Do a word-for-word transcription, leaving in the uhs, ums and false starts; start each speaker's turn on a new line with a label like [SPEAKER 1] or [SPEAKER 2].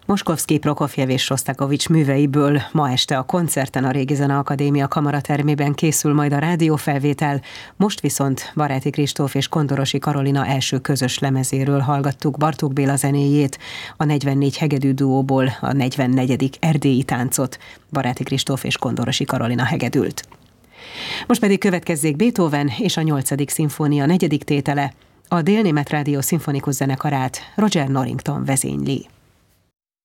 [SPEAKER 1] Moskovszky, Prokofjev és Sosztakovics műveiből ma este a koncerten a Régi Zeneakadémia kamaratermében készül majd a rádiófelvétel, most viszont Baráti Kristóf és Kondorosi Karolina első közös lemezéről hallgattuk Bartók Béla zenéjét, a negyvennégy hegedű duóból a negyvennegyedik erdélyi táncot, Baráti Kristóf és Kondorosi Karolina hegedült. Most pedig következzék Beethoven és a nyolcadik szimfónia negyedik tétele, a Délnémet Rádió szimfonikus zenekarát Roger Norrington vezényli.